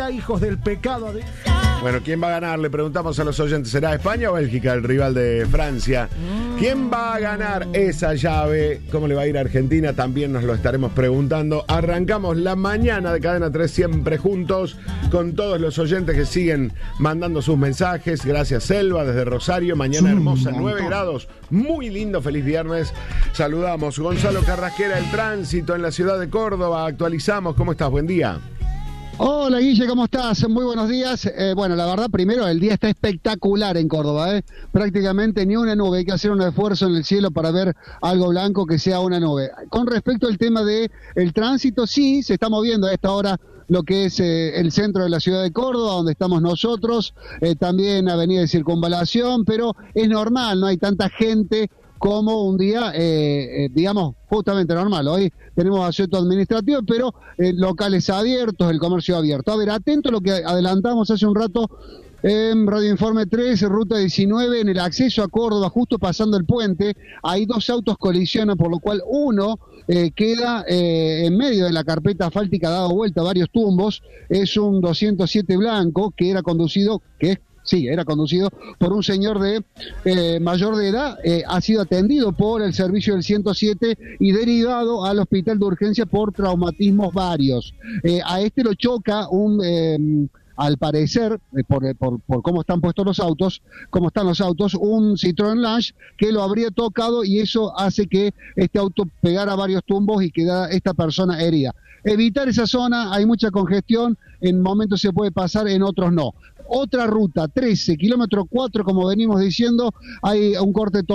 Italia, hijos del pecado. Bueno, ¿quién va a ganar? Le preguntamos a los oyentes. ¿Será España o Bélgica, el rival de Francia? ¿Quién va a ganar esa llave? ¿Cómo le va a ir a Argentina? También nos lo estaremos preguntando. Arrancamos la mañana de Cadena 3 siempre juntos con todos los oyentes que siguen mandando sus mensajes. Gracias, Selva, desde Rosario. Mañana hermosa, 9 grados. Muy lindo, feliz viernes. Saludamos. Gonzalo Carrasquera, el tránsito en la ciudad de Córdoba. Actualizamos. ¿Cómo estás? Buen día. Hola Guille, ¿cómo estás? Muy buenos días. Bueno, la verdad, primero, el día está espectacular en Córdoba, prácticamente ni una nube, hay que hacer un esfuerzo en el cielo para ver algo blanco que sea una nube. Con respecto al tema del tránsito, sí, se está moviendo a esta hora lo que es el centro de la ciudad de Córdoba, donde estamos nosotros, también avenida de Circunvalación, pero es normal, no hay tanta gente como un día, digamos, justamente normal. Hoy tenemos asueto administrativo, pero locales abiertos, el comercio abierto. A ver, atento a lo que adelantamos hace un rato en Radio Informe 3, ruta 19, en el acceso a Córdoba, justo pasando el puente, hay dos autos colisionan, por lo cual uno queda en medio de la carpeta asfáltica, dado vuelta varios tumbos. Es un 207 blanco que era conducido, era conducido por un señor de mayor de edad, ha sido atendido por el servicio del 107 y derivado al hospital de urgencia por traumatismos varios. A este lo choca al parecer, por cómo están puestos los autos, cómo están los autos, un Citroën Launch que lo habría tocado y eso hace que este auto pegara varios tumbos y quedara esta persona herida. Evitar esa zona, hay mucha congestión, en momentos se puede pasar, en otros no. Otra ruta, 13, kilómetro 4, como venimos diciendo, hay un corte